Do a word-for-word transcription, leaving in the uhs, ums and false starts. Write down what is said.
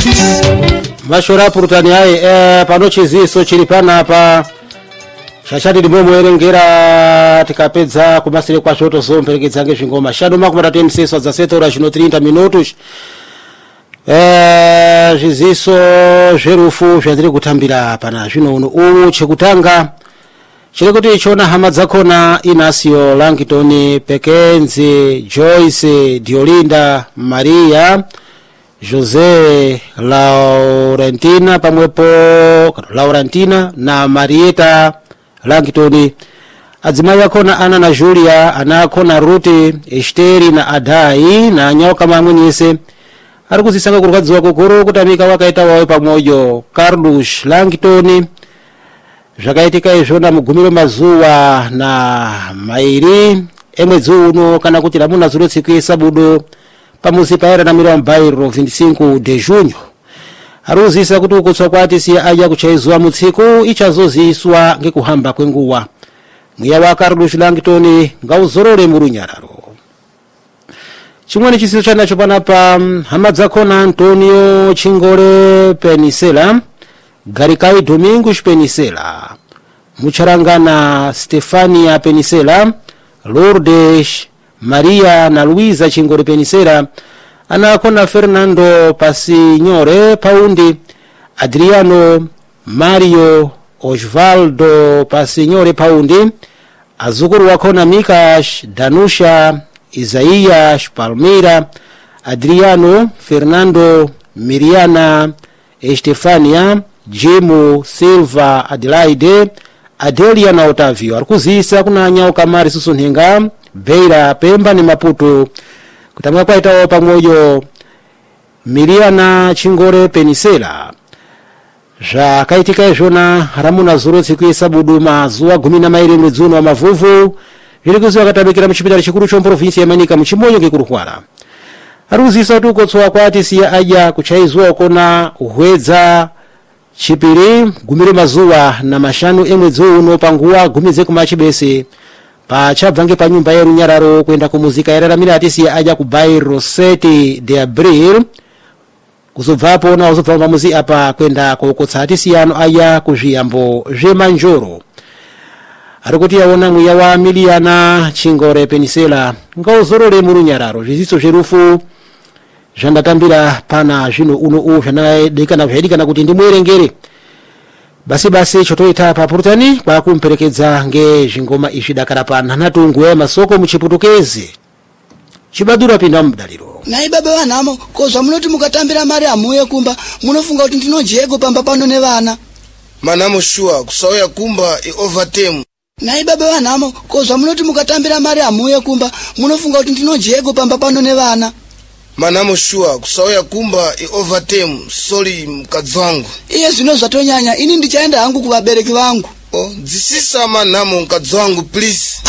Mashora purutani hai eh, pano chiziso chiri pana pa shashati limomo erengera tikapedza kumasire kwa shoto so mperekedza ngezvingoma shado makumata temseso za setora zvino thirty minutos eh zviziso zverufu zvaziri kutambira pana zvino uno uwu chekutanga chiri kuti chona hama dzakona Inacio Langton Pekenzi Joyce Diolinda Maria Jose Laurentina pamwepo Laurentina na Marieta Langton adzimai akona Ana na Julia ana akona Ruti Esteri na Adai na nyoka mamwenyese ari kuzisanga kurwadziwa kokoro kutamika wakaita wawe pamwoyo Carlos Langton zvakaitika izvona mugumiro mazuwa na mairi emwedzi uno kana kuti ramuna zuro tsiku yesabudo pamuzi paera na mira mbairo twenty-five de junho aruzisa kuti ukutswa kwati siya aja kuchaizwa mutsiku ichazoziswa ngekuhamba kwenguwa mwiya wa Carlos Langton ngauzorore murunyararo chimweni chisiso chanacho panapa hama dzakona Antonio Chingore Penisela Garikai Domingos Penisela Mucharangana Stefania Penisela Lourdes Maria na Luisa Chingore Penisela anakona Fernando Pasignore Paundi Adriano Mario Osvaldo Pasignore Paundi azukuru wakona Mikash Danusha Isaias Palmeira Adriano Fernando Miriana Estefania Jimo Silva Adelaide Adelia na Otavio arikuzisa kuna nyauka mari susunhenga Beira Pemba ni Maputo kutamwa kwa itawo pamwoyo Miriana Chingore Penisela zvakaitika izvona ramuna zuro tsiku yesabudu mazuwa gumi na mairi mwedzi wa mavuvu zviri kuziwa katabikira muchipitari chikuru chomprovinsi ya Manika muchimonyo ngekurwara arikuzisa kuti ukotswa kwati siya aja kuchaizwa kona uhwedza chipiri gumire mazuwa na mashanu emwedzi uno panguwa gumize kumachibese pachabvange pa nyumba yerunyararo kwenda kumuzika yararamira atisi aja ku bairro sete de abril kuzobvapo na uzobva pamuzi apa kwenda kokotsa atisi yano aya kuzviyambo zvemanjoro arikuti yaona mwiya wa Miliana Chingore Penisela ngauzorore murunyararo zviziso zverufu zvandatambira pana zvino uno u zvanadekana zvaidikana kuti ndimwerengere basi basi chotoita papurutani kwa kumperekedza ngezvingoma izvi dakara pana natungwe masoko muchiputukezi chibadura pinda mudaliro nai baba vanamo kozva munoti mukatambira mari amuye kumba munofunga kuti ndinojego pamba pano nevana manamo shua kusauya kumba e overtime nai baba vanamo kozva munoti mukatambira mari amuye kumba munofunga kuti ndinojego pamba pano nevana manamo shua kusauya kumba e overtime sorry mukadzi wangu iye zvino zvatonyanya ini ndichaenda hangu kuvabereki vangu oh dzisisa manamo mukadzi wangu please